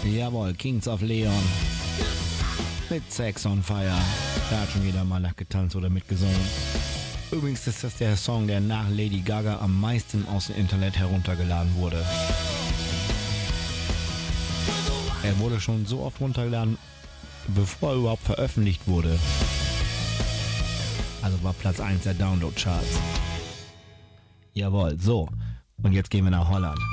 Jawohl, Kings of Leon. Mit Sex on Fire. Da hat schon jeder mal nachgetanzt oder mitgesungen. Übrigens ist das der Song, der nach Lady Gaga am meisten aus dem Internet heruntergeladen wurde. Er wurde schon so oft runtergeladen, bevor er überhaupt veröffentlicht wurde. Also war Platz 1 der Download-Charts. Jawohl, so. Und jetzt gehen wir nach Holland.